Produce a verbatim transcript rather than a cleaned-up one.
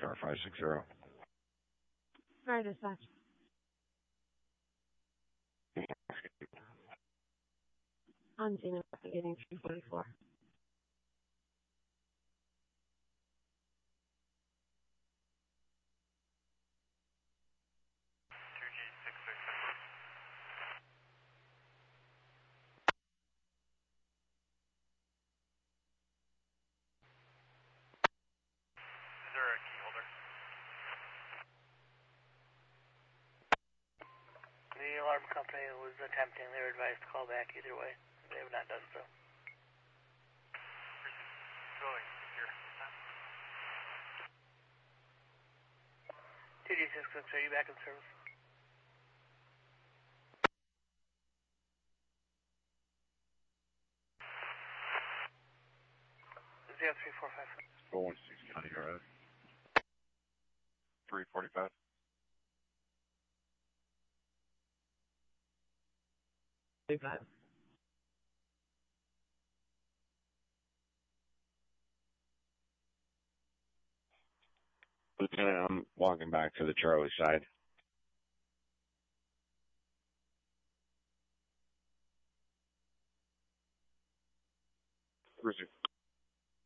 car five six zero. Fire dispatch. On scene investigating three forty-four. The alarm company was attempting. They were advised to call back either way. They have not done so. Going here. T D six six, are you back in service? zero three four five. four one six County Road. three forty-five. Five. Lieutenant, I'm walking back to the Charlie side. Where's it?